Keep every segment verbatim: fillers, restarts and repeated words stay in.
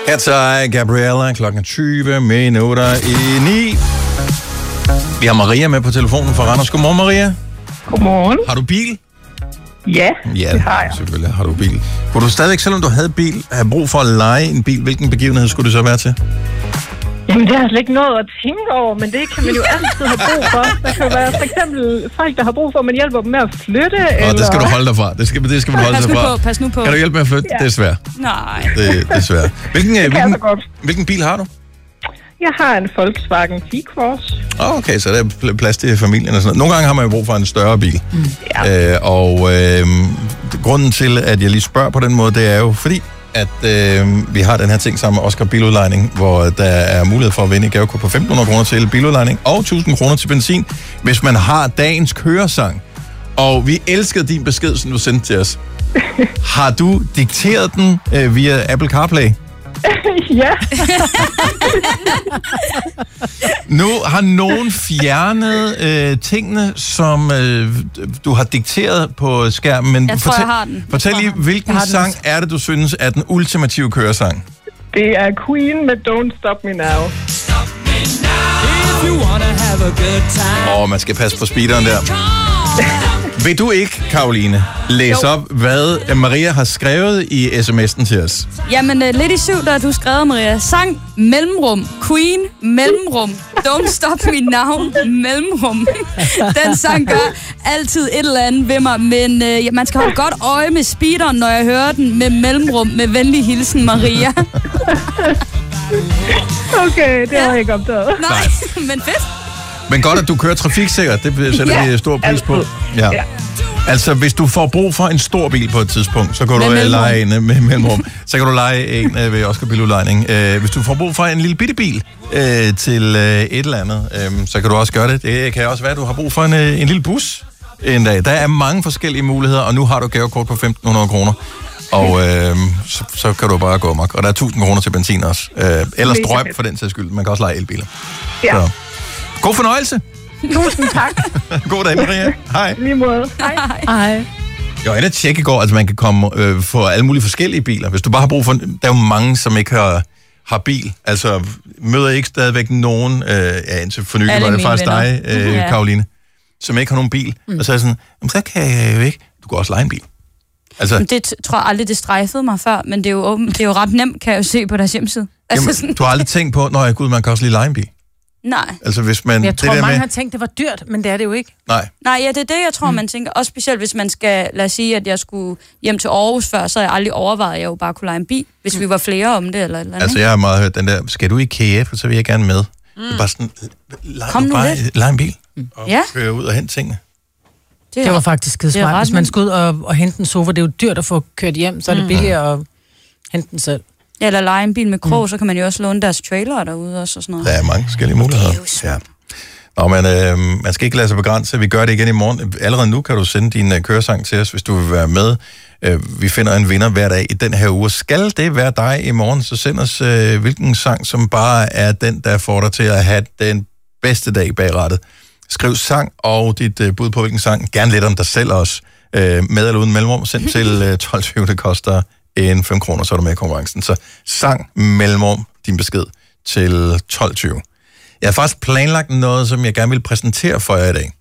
Her tager Gabriella klokken tyve minutter i ni. Vi har Maria med på telefonen fra Randers. Godmorgen, Maria. Godmorgen. Har du bil? Ja, ja, det har jeg. Selvfølgelig har du bil. Kunne du stadigvæk, selvom du havde bil, have brug for at leje en bil? Hvilken begivenhed skulle det så være til? Jamen, det har jeg slet ikke noget at tænke over, men det kan man jo altid have brug for. Der kan være for eksempel folk, der har brug for, at man hjælper dem med at flytte. Nå, eller... det skal du holde dig fra. Det skal, det skal man holde Pas dig nu fra. på, pas nu på. Kan du hjælpe med at flytte? Ja. Det er svært. Nej. Det, det er svært. Hvilken, det hvilken, godt. hvilken bil har du? Jeg har en Volkswagen T-Cross. Oh, okay, så der er pl- plads til familien og sådan noget. Nogle gange har man jo brug for en større bil. Mm. Ja. Øh, og øh, grunden til, at jeg lige spørger på den måde, det er jo fordi, at øh, vi har den her ting sammen med Oscar Biludlejning, hvor der er mulighed for at vinde et gavekort på femten hundrede kroner til biludlejning og tusind kroner til benzin, hvis man har dagens køresang. Og vi elskede din besked, som du sendte til os. Har du dikteret den øh, via Apple CarPlay? Ja. Nu har nogen fjernet øh, tingene, som øh, du har dikteret på skærmen, men jeg fortæl, tror, jeg har den. fortæl lige, hvilken sang er det, du synes er den ultimative køresang? Det er Queen med Don't Stop Me Now. Åh, oh, man skal passe på speederen der. Vil du ikke, Karoline, læse jo. op, hvad Maria har skrevet i sms'en til os? Jamen, uh, lidt i syv, der har du skrevet, Maria. Sang, mellemrum, Queen, mellemrum, Don't Stop Me Now, mellemrum. Den sang gør altid et eller andet ved mig, men uh, ja, man skal holde godt øje med speederen, når jeg hører den med mellemrum, med venlig hilsen, Maria. Okay, det har jeg ikke opdaget. Nej, men fedt. Men godt, at du kører trafiksikkert. Det sætter ja, vi stor pris på. Ja. Ja. Altså, hvis du får brug for en stor bil på et tidspunkt, så kan du uh, lege en uh, med mellemrum. Så kan du lege en uh, ved Oscar Biludlejning. Uh, hvis du får brug for en lille bitte bil uh, til uh, et eller andet, um, så kan du også gøre det. Det kan også være, at du har brug for en, uh, en lille bus en dag. Der er mange forskellige muligheder, og nu har du gavekort på femten hundrede kroner. Og øh, så, så kan du bare gå amok. Og der er tusind kroner til benzin også. Øh, eller strøm for den sags skyld. Man kan også lege elbiler. Ja. Så. God fornøjelse. Tusind tak. God dag, Maria. Hej. Lige måde. Hej. Hej. Jeg var inde at tjekke i går, at man kan komme øh, få alle mulige forskellige biler. Hvis du bare har brug for... Der er jo mange, som ikke har, har bil. Altså, møder ikke stadigvæk nogen... Øh, ja, indtil for nylig var det faktisk dig, øh, ja. Karoline, som ikke har nogen bil. Mm. Og så er jeg sådan, så kan jeg jo ikke... Du kan også lege en bil. Altså, det t- tror jeg aldrig, det strejfede mig før, men det er jo, det er jo ret nemt, kan jeg jo se på deres hjemmeside. Altså, jamen, sådan... Du har aldrig tænkt på, nej gud, man kan også lige lege en bil. Nej. Altså, hvis man, jeg tror, det der mange med... har tænkt, det var dyrt, men det er det jo ikke. Nej. Nej, ja, det er det, jeg tror, mm. man tænker. Også specielt, hvis man skal, lad os sige, at jeg skulle hjem til Aarhus før, så har jeg aldrig overvejet, at jeg jo bare kunne lege en bil, hvis mm. vi var flere om det, eller eller andet. Altså, jeg har meget hørt den der, skal du i IKEA, så vil jeg gerne med. Mm. Det er bare sådan, lege, Kom nu bare, lidt. lege en bil, og ja. køre ud og hente tingene. Det, det var faktisk skidesmart. Hvis man skulle ud og, og hente en sofa, det er jo dyrt at få kørt hjem, så er det billigere at hente den selv. Ja, eller lege en bil med krog, mm. så kan man jo også låne deres trailer derude også og sådan noget. Der er mange forskellige muligheder. Ja. Nå, men øh, man skal ikke lade sig begrænse. Vi gør det igen i morgen. Allerede nu kan du sende din uh, køresang til os, hvis du vil være med. Uh, vi finder en vinder hver dag i den her uge. Skal det være dig i morgen, så send os uh, hvilken sang, som bare er den, der får dig til at have den bedste dag bag rattet. Skriv sang og dit uh, bud på, hvilken sang. Gerne lidt om dig selv også. Uh, med eller uden mellemrum. Send til uh, tolv tyve, det koster en fem kroner, så er du med i konkurrencen. Så sang mellemrum din besked til tolv tyve. Jeg har faktisk planlagt noget, som jeg gerne vil præsentere for jer i dag.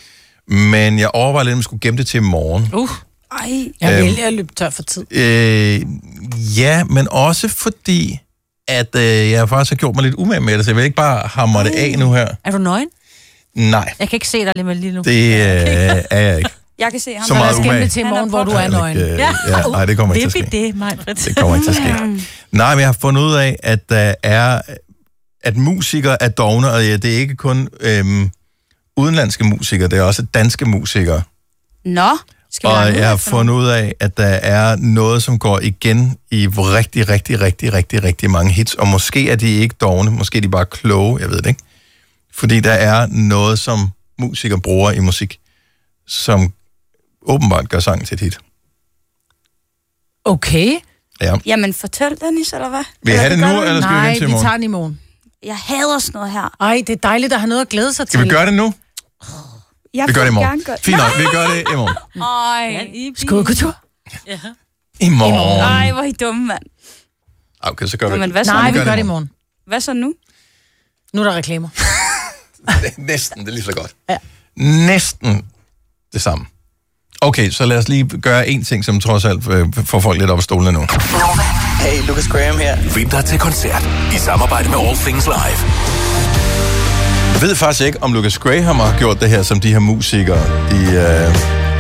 Men jeg overvejer lidt, om jeg skulle gemme det til i morgen. Uh, ej, jeg øhm, vælger at løbe tør for tid. Øh, ja, men også fordi, at øh, jeg faktisk har gjort mig lidt umage med det, så jeg vil ikke bare hamre det af nu her. Er du nøgen? Nej. Jeg kan ikke se dig lige med lige nu. Det øh, er jeg ikke. Jeg kan se ham. Så meget umage. Jeg skal til i morgen, hvor du er nøgen. Øh, ja. Ja, nej, det kommer ikke til at ske. Det, det, det kommer ikke til at ske. Nej, men jeg har fundet ud af, at der er... at musikere er dovne, og ja, det er ikke kun øhm, udenlandske musikere, det er også danske musikere. Nå, skal vi Og jeg har fundet ud af, at der er noget, som går igen i rigtig, rigtig, rigtig, rigtig, rigtig mange hits, og måske er de ikke dovne, måske er de bare kloge, jeg ved det ikke. Fordi der er noget, som musikere bruger i musik, som åbenbart gør sangen til et hit. Okay. Ja. Jamen, fortæl, Dennis, eller hvad? Vil jeg have det nu, eller skal Nej, vi vente til i morgen? vi tager den i morgen. Jeg hader sådan noget her. Ej, det er dejligt at have noget at glæde sig til. Skal vi gøre det nu? Jeg vi gør det i morgen. Gøre... Fint nok, vi gør det i morgen. Ej. Skål, kultur. Ja. I morgen. Ej, hvor er I dumme, mand. Okay, så gør vi Nå, det. men hvad så? Nej, vi vi gør det i morgen. Hvad så nu? Nu er der reklamer. Næsten, det er lige så godt. Ja. Næsten det samme. Okay, så lad os lige gøre en ting, som trods alt får folk lidt op af stolene nu. Hey, Lucas Graham her. Vinter til koncert i samarbejde med All Things Live. Jeg ved faktisk ikke, om Lucas Graham har gjort det her, som de her musikere, de øh,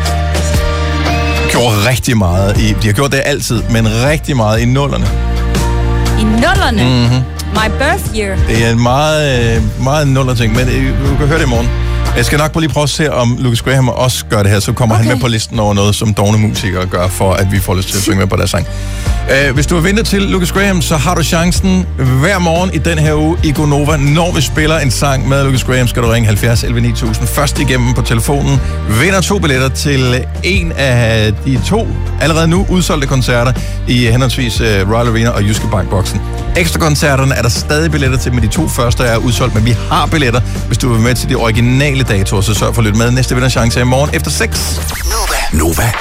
gjorde rigtig meget i. De har gjort det altid, men rigtig meget i nullerne. I nullerne? Mm-hmm. My birth year. Det er en meget, øh, meget nuller ting, men øh, du kan høre det i morgen. Jeg skal nok bare lige prøve at se, om Lucas Graham også gør det her, så kommer okay. han med på listen over noget, som dovne musikere gør, for at vi får lyst til at synge med på deres sang. Uh, hvis du er ventet til Lucas Graham, så har du chancen hver morgen i den her uge i Gonova. Når vi spiller en sang med Lucas Graham, skal du ringe halvfjerds elleve ni tusind. Først igennem på telefonen. Vinder to billetter til en af de to allerede nu udsolgte koncerter i henholdsvis uh, Royal Arena og Jyske Bank-boksen. Ekstra koncerterne er der stadig billetter til, men de to første er udsolgt, men vi har billetter. Hvis du vil med til de originale datoer, så sørg for at lytte med. Næste vinderchance er i morgen efter seks. Nova.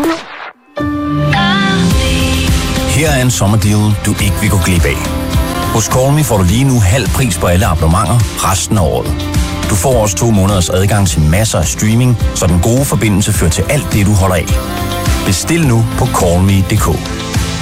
Her er en sommerdeal, du ikke vil gå glip af. Hos Call Me får du lige nu halv pris på alle abonnementer resten af året. Du får også to måneders adgang til masser af streaming, så den gode forbindelse fører til alt det, du holder af. Bestil nu på call me punktum d k.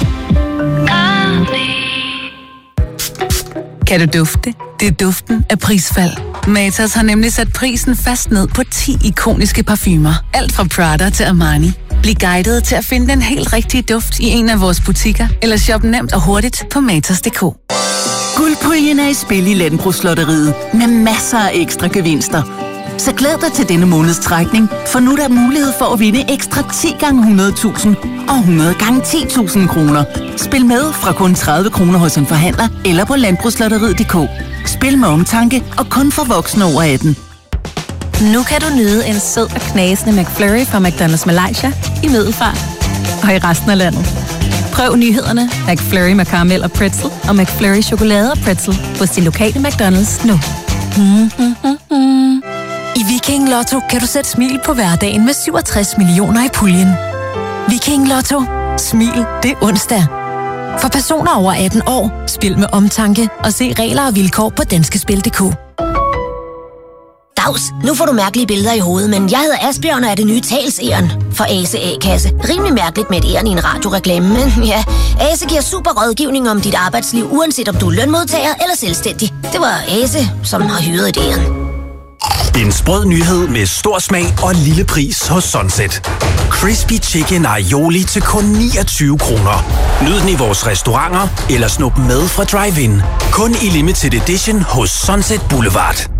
Kan du dufte? Det er duften af prisfald. Matas har nemlig sat prisen fast ned på ti ikoniske parfumer. Alt fra Prada til Armani. Bliv guidet til at finde den helt rigtige duft i en af vores butikker, eller shop nemt og hurtigt på matas punktum d k. Guldpuljen er i spil i Landbrugslotteriet med masser af ekstra gevinster. Så glæd dig til denne måneds trækning, for nu er der mulighed for at vinde ekstra ti gange hundrede tusind og hundrede gange ti tusind kroner. Spil med fra kun tredive kroner hos en forhandler eller på landbrugslotteriet punktum d k. Spil med omtanke og kun for voksne over atten. Nu kan du nyde en sød og knasende McFlurry fra McDonald's Malaysia i Middelfart og i resten af landet. Prøv nyhederne McFlurry med karamel og pretzel og McFlurry chokolade og pretzel hos din lokale McDonald's nu. Mm, mm, mm, mm. I Viking Lotto kan du sætte smil på hverdagen med syvogtres millioner i puljen. Viking Lotto. Smil, det er onsdag. For personer over atten år, spil med omtanke og se regler og vilkår på danskespil punktum d k. Dags, nu får du mærkelige billeder i hovedet, men jeg hedder Asbjørn og er det nye talsæren for Ase A-kasse. Rimelig mærkeligt med et æren i en radioreklame, men ja, Ase giver super rådgivning om dit arbejdsliv, uanset om du er lønmodtager eller selvstændig. Det var Ase, som har hyret et æren. En sprød nyhed med stor smag og lille pris hos Sunset. Crispy Chicken Aioli til kun niogtyve kroner. Nyd den i vores restauranter eller snup med fra drive-in. Kun i limited edition hos Sunset Boulevard.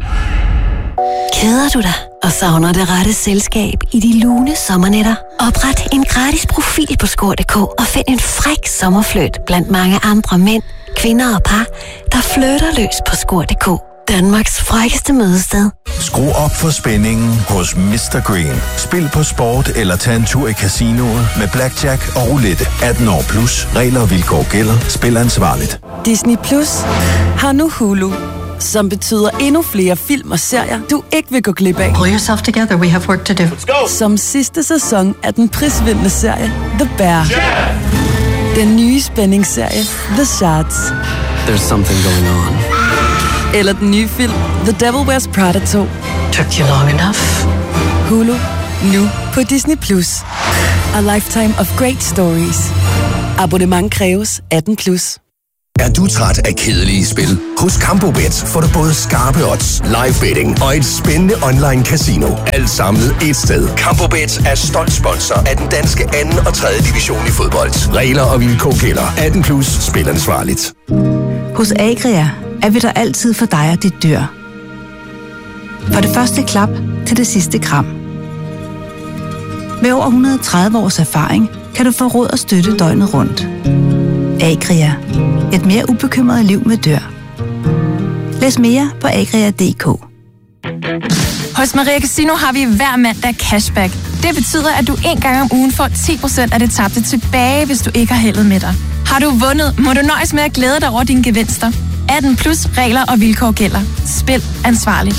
Keder du dig og savner det rette selskab i de lune sommernætter? Opret en gratis profil på score punktum d k og find en fræk sommerfløjt blandt mange andre mænd, kvinder og par, der flytter løs på score punktum d k. Danmarks frækkeste mødested. Skru op for spændingen hos mister Green. Spil på sport eller tag en tur i casinoet med blackjack og roulette. atten år plus. Regler og vilkår gælder. Spil ansvarligt. Disney Plus har nu Hulu, som betyder endnu flere film og serier, du ikke vil gå glip af. Pull yourself together, we have work to do. Let's go! Som sidste sæson af den prisvindende serie The Bear. Yeah! Den nye spændingsserie The Shards. There's something going on. Eller den nye film The Devil Wears Prada to. Took you long enough. Hulu, nu på Disney Plus. A lifetime of great stories. Abonnement kræves atten plus. Er du træt af kedelige spil? Hos CampoBet får du både skarpe odds, live betting og et spændende online casino. Alt samlet et sted. CampoBet er stolt sponsor af den danske anden og tredje division i fodbold. Regler og vilkår gælder. atten plus. Spil ansvarligt. Hos Agria er vi der altid for dig og dit dyr. Fra det første klap til det sidste kram. Med over et hundrede og tredive års erfaring kan du få råd og støtte døgnet rundt. Agria. Et mere ubekymret liv med dyr. Læs mere på agria punktum d k. Hos Maria Casino har vi hver mandag cashback. Det betyder, at du en gang om ugen får ti procent af det tabte tilbage, hvis du ikke har heldet med dig. Har du vundet, må du nøjes med at glæde dig over dine gevinster. atten plus. Regler og vilkår gælder. Spil ansvarligt.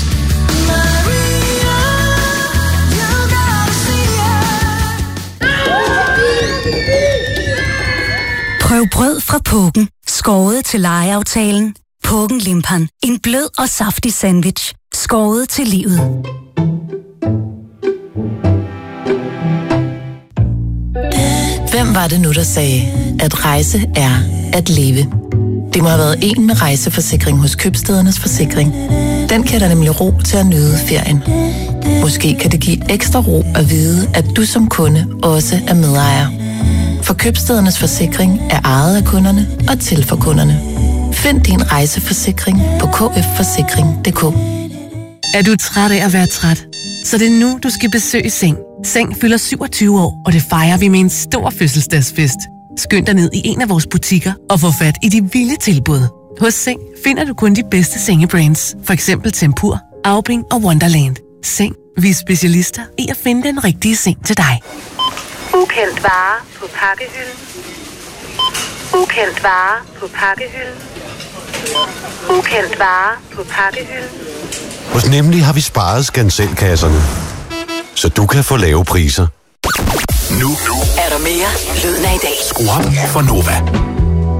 Prøv brød fra Pågen. Skåret til legeaftalen. Puggen Limpan. En blød og saftig sandwich. Skåret til livet. Hvem var det nu, der sagde, at rejse er at leve? Det må have været en med rejseforsikring hos Købstædernes Forsikring. Den kan der nemlig ro til at nyde ferien. Måske kan det give ekstra ro at vide, at du som kunde også er medejer. For Købstædernes Forsikring er ejet af kunderne og til for kunderne. Find din rejseforsikring på k f forsikring punktum d k. Er du træt af at være træt? Så det er nu, du skal besøge Seng. Seng fylder syvogtyve år, og det fejrer vi med en stor fødselsdagsfest. Skynd dig ned i en af vores butikker og få fat i de vilde tilbud. Hos Seng finder du kun de bedste sengebrands. For eksempel Tempur, Aubing og Wonderland. Seng. Vi er specialister i at finde den rigtige seng til dig. Ukendt vare på pakkehylden. Ukendt vare på pakkehylden. Ukendt vare på pakkehylden. Hos Nemlig har vi sparet skanselkasserne, så du kan få lave priser. Nu Er der mere Lyden af i dag? skru op for Nova.